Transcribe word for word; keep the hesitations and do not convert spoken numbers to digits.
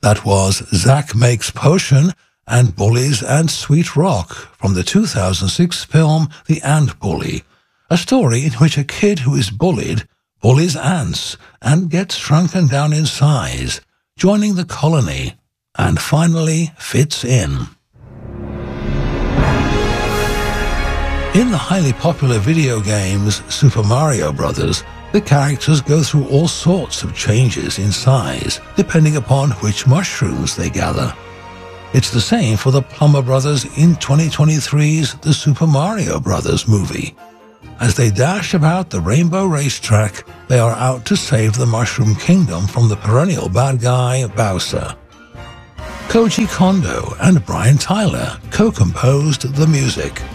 That was Zack Makes Potion and Bullies and Sweet Rock from the two thousand six film The Ant Bully, a story in which a kid who is bullied bullies ants and gets shrunken down in size, joining the colony, and finally fits in. In the highly popular video games Super Mario Bros., the characters go through all sorts of changes in size, depending upon which mushrooms they gather. It's the same for the Plumber Brothers in twenty twenty-three's The Super Mario Bros. Movie. As they dash about the Rainbow Racetrack, they are out to save the Mushroom Kingdom from the perennial bad guy, Bowser. Koji Kondo and Brian Tyler co-composed the music.